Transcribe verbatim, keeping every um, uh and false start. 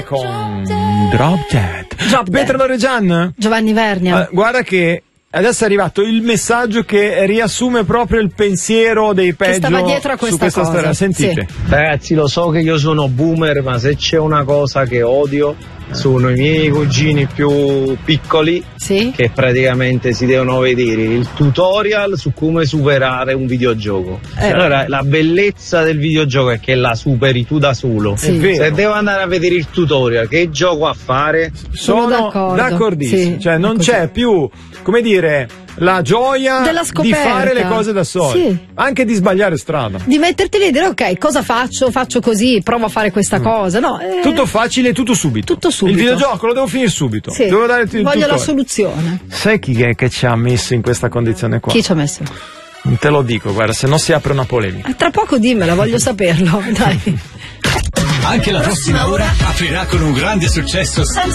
con Drop Dead. Drop Pietro Loregian? Giovanni Vernia. Uh, guarda che adesso è arrivato il messaggio che riassume proprio il pensiero dei peggio che stava dietro a questa, su questa cosa. storia. Sentite. Sì. Ragazzi, lo so che io sono boomer, ma se c'è una cosa che odio sono i miei cugini più piccoli, sì? che praticamente si devono vedere il tutorial su come superare un videogioco. Eh, allora, la bellezza del videogioco è che la superi tu da solo. Sì. Se devo andare a vedere il tutorial, che gioco a fare? Sono, sono d'accordo. d'accordissimo. Sì, cioè, non c'è più, come dire, la gioia della di scoperta. fare le cose da soli, sì. anche di sbagliare strada. Di metterti lì e dire ok, cosa faccio? Faccio così, provo a fare questa mm. cosa. No, eh... Tutto facile, tutto subito. Tutto subito. Il videogioco lo devo finire subito. Sì. Devo dare il Voglio tutorial. la soluzione. Sai chi è che ci ha messo in questa condizione qua? Chi ci ha messo? Non te lo dico, guarda, se no si apre una polemica. Eh, tra poco dimmela, voglio saperlo. Dai. Anche la prossima ora aprirà con un grande successo senza